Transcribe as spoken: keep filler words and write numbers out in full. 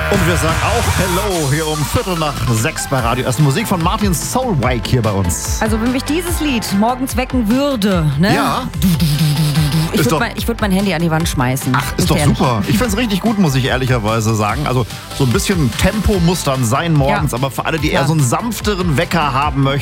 Und wir sagen auch Hello hier um Viertel nach sechs bei Radio Essen. Musik von Martin Solveig hier bei uns. Also wenn mich dieses Lied morgens wecken würde, ne? Ja. Ich würde mein, würd mein Handy an die Wand schmeißen. Ach, ist doch super. Ich finde es richtig gut, muss ich ehrlicherweise sagen. Also so ein bisschen Tempo muss dann sein morgens, ja. aber für alle, die eher ja. so einen sanfteren Wecker haben möchten,